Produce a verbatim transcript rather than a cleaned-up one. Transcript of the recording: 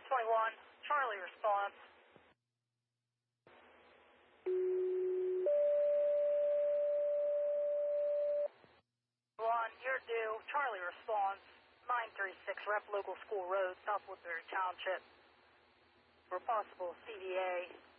twenty-one, Charlie responds. One, you're due. Charlie responds. nine three six Rep Local School Road, South Woodbury Township. For possible C D A.